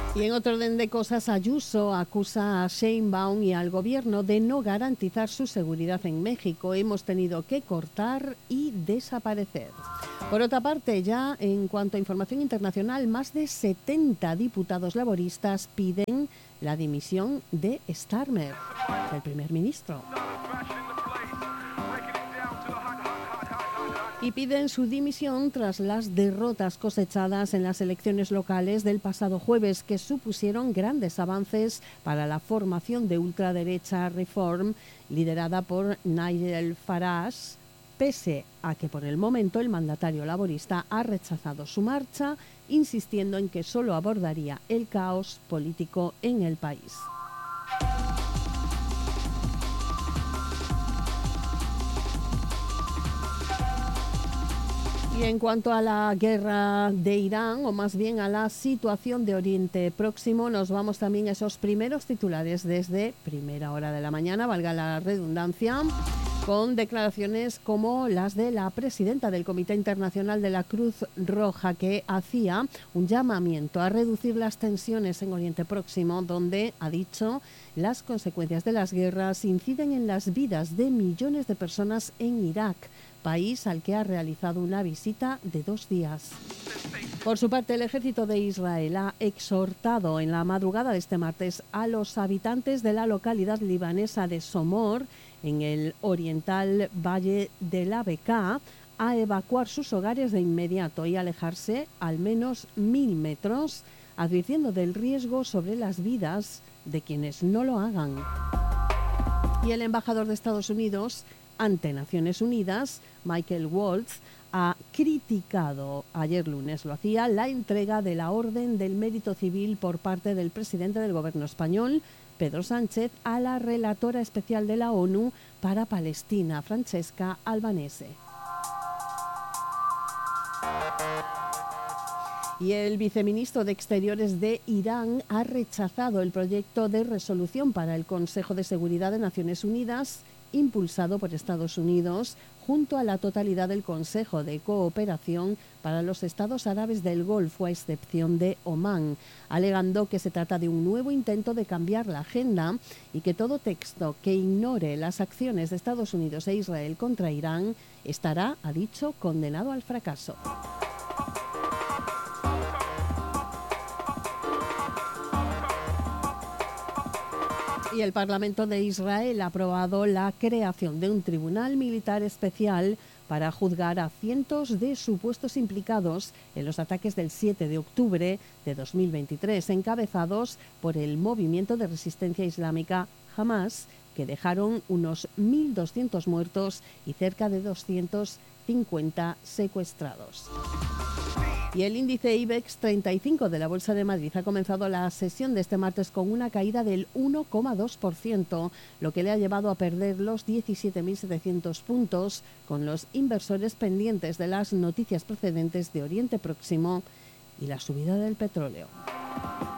Y en otro orden de cosas, Ayuso acusa a Sheinbaum y al gobierno de no garantizar su seguridad en México. Hemos tenido que cortar y desaparecer. Por otra parte, ya en cuanto a información internacional, más de 70 diputados laboristas piden la dimisión de Starmer, el primer ministro. Y piden su dimisión tras las derrotas cosechadas en las elecciones locales del pasado jueves, que supusieron grandes avances para la formación de ultraderecha Reform, liderada por Nigel Farage, pese a que por el momento el mandatario laborista ha rechazado su marcha, insistiendo en que solo abordaría el caos político en el país. Y en cuanto a la guerra de Irán, o más bien a la situación de Oriente Próximo, nos vamos también a esos primeros titulares desde primera hora de la mañana, valga la redundancia, con declaraciones como las de la presidenta del Comité Internacional de la Cruz Roja, que hacía un llamamiento a reducir las tensiones en Oriente Próximo, donde, ha dicho, las consecuencias de las guerras inciden en las vidas de millones de personas en Irak, país al que ha realizado una visita de 2 días. Por su parte, el ejército de Israel ha exhortado en la madrugada de este martes a los habitantes de la localidad libanesa de Somor, en el oriental valle de la Bekaa, a evacuar sus hogares de inmediato y alejarse al menos 1000 metros, advirtiendo del riesgo sobre las vidas de quienes no lo hagan. Y el embajador de Estados Unidos ante Naciones Unidas, Michael Waltz, ha criticado, ayer lunes lo hacía, la entrega de la Orden del Mérito Civil por parte del presidente del gobierno español, Pedro Sánchez, a la relatora especial de la ONU para Palestina, Francesca Albanese. Y el viceministro de Exteriores de Irán ha rechazado el proyecto de resolución para el Consejo de Seguridad de Naciones Unidas, impulsado por Estados Unidos, junto a la totalidad del Consejo de Cooperación para los Estados Árabes del Golfo, a excepción de Omán, alegando que se trata de un nuevo intento de cambiar la agenda y que todo texto que ignore las acciones de Estados Unidos e Israel contra Irán estará, ha dicho, condenado al fracaso. Y el Parlamento de Israel ha aprobado la creación de un tribunal militar especial para juzgar a cientos de supuestos implicados en los ataques del 7 de octubre de 2023, encabezados por el movimiento de resistencia islámica Hamas, que dejaron unos 1.200 muertos y cerca de 250 secuestrados. Y el índice IBEX 35 de la Bolsa de Madrid ha comenzado la sesión de este martes con una caída del 1,2%, lo que le ha llevado a perder los 17.700 puntos, con los inversores pendientes de las noticias procedentes de Oriente Próximo y la subida del petróleo.